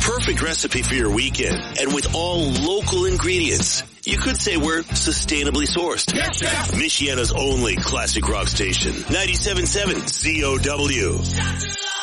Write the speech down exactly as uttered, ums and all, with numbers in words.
perfect recipe for your weekend. And with all local ingredients, you could say we're sustainably sourced. Yes, chef. Michiana's only classic rock station, ninety-seven point seven Z O W.